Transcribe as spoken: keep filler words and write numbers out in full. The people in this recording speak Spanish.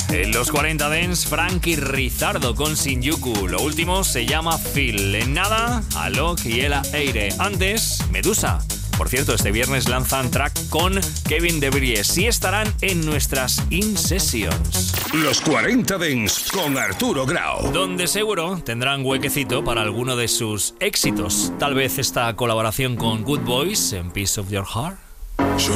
En los cuarenta Dance, Frankie Rizardo con Shinjuku. Lo último se llama Phil. En nada, Alok y Ella Eire. Antes, Medusa. Por cierto, este viernes lanzan track con Kevin De Vries y estarán en nuestras In Sessions. Los cuarenta Dance con Arturo Grau. Donde seguro tendrán huequecito para alguno de sus éxitos. Tal vez esta colaboración con Good Boys en Piece of Your Heart. Yo